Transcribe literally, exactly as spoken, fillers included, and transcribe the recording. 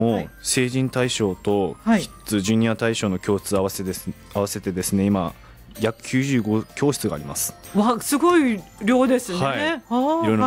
も、 はい成人対象とはいキッズジュニア対象の教室合わせです合わせてですね、今約きゅうじゅうご教室があります。 わすごい量ですね。 はいあーいろんな